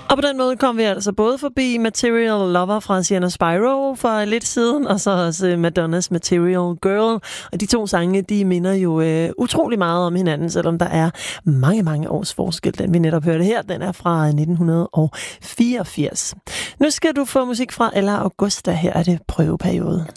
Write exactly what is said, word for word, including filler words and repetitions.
Og på den måde kom vi altså både forbi Material Lover fra Sienna Spyro for lidt siden, og så også Madonnas Material Girl. Og de to sange, de minder jo øh, utrolig meget om hinanden, selvom der er mange, mange års forskel. Den vi netop hørte her, den er fra nitten fireogfirs. Nu skal du få musik fra Ella Augusta. Her er det prøveperiode.